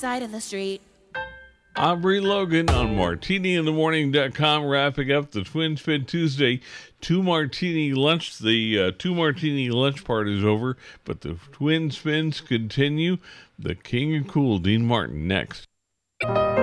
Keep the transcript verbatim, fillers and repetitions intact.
side of the street. Aubrey Logan on martini in the morning dot com, wrapping up the Twin Spin Tuesday two martini lunch. The uh, two martini lunch part is over, but the Twin Spins continue. The King of Cool, Dean Martin, next.